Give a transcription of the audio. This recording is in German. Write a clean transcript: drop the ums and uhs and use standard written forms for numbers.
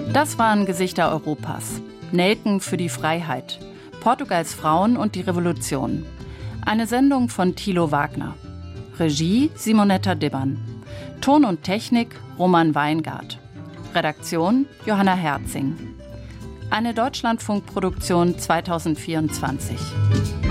Das waren Gesichter Europas. Nelken für die Freiheit. Portugals Frauen und die Revolution. Eine Sendung von Thilo Wagner. Regie Simonetta Dibbern. Ton und Technik Roman Weingart. Redaktion Johanna Herzing. Eine Deutschlandfunk-Produktion 2024.